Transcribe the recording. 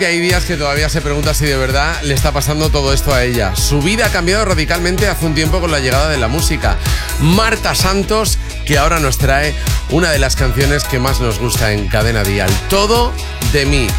Hay días que todavía se pregunta si de verdad le está pasando todo esto a ella. Su vida ha cambiado radicalmente hace un tiempo con la llegada de la música. Marta Santos, que ahora nos trae una de las canciones que más nos gusta en Cadena Dial, Todo de mí.